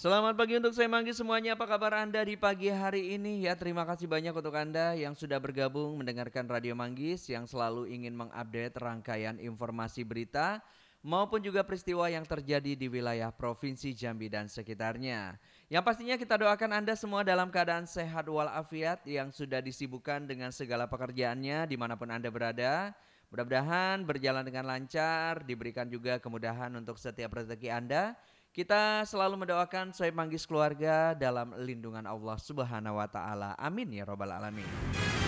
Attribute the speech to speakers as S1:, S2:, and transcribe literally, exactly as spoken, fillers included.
S1: Selamat pagi untuk saya Manggi semuanya, apa kabar Anda di pagi hari ini? Ya, terima kasih banyak untuk Anda yang sudah bergabung mendengarkan Radio Manggis yang selalu ingin mengupdate rangkaian informasi berita maupun juga peristiwa yang terjadi di wilayah Provinsi Jambi dan sekitarnya. Yang pastinya kita doakan Anda semua dalam keadaan sehat walafiat yang sudah disibukkan dengan segala pekerjaannya dimanapun Anda berada. Mudah-mudahan berjalan dengan lancar, diberikan juga kemudahan untuk setiap rezeki Anda. Kita selalu mendoakan Sohib Manggis keluarga dalam lindungan Allah Subhanahu wa taala. Amin ya rabbal alamin.